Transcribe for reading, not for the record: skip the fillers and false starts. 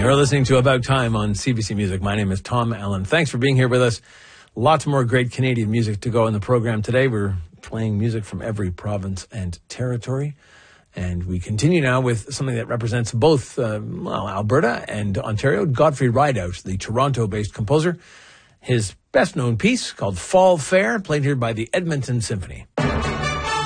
You're listening to About Time on CBC Music. My name is Tom Allen. Thanks for being here with us. Lots more great Canadian music to go in the program today. We're playing music from every province and territory. And we continue now with something that represents both Alberta and Ontario. Godfrey Rideout, the Toronto-based composer. His best-known piece, called Fall Fair, played here by the Edmonton Symphony.